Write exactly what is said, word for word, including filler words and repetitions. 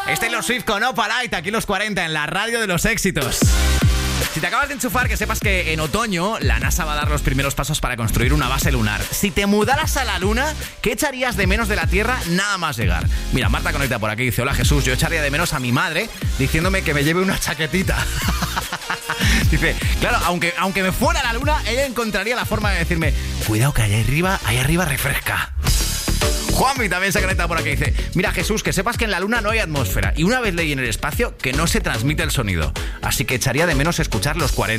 Es Taylor Swift con Opalite, aquí los cuarenta en la radio de los éxitos. Si te acabas de enchufar, que sepas que en otoño la NASA va a dar los primeros pasos para construir una base lunar. Si te mudaras a la Luna, ¿qué echarías de menos de la Tierra nada más llegar? Mira, Marta conecta por aquí, dice: hola Jesús, yo echaría de menos a mi madre diciéndome que me lleve una chaquetita. Dice, claro, aunque, aunque me fuera a la Luna, ella encontraría la forma de decirme: cuidado que allá arriba, allá arriba refresca. Juanmi también se conecta por aquí, dice: mira Jesús, que sepas que en la Luna no hay atmósfera y una vez leí en el espacio que no se transmite el sonido, así que echaría de menos escuchar los cuarenta.